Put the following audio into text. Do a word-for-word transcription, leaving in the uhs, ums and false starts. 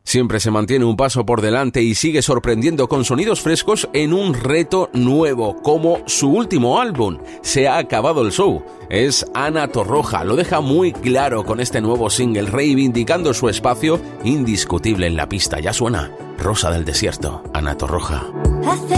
siempre se mantiene un paso por delante y sigue sorprendiendo con sonidos frescos en un reto nuevo, como su último álbum. Se ha acabado el show. Es Ana Torroja, lo deja muy claro con este nuevo single, reivindicando su espacio indiscutible en la pista. Ya suena Rosa del Desierto, Ana Torroja. Hace